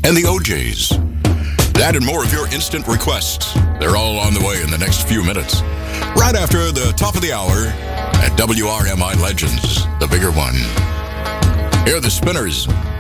and the OJs. That and more of your instant requests. They're all on the way in the next few minutes. Right after the top of the hour at WRMI Legends, the bigger one. Here are the Spinners.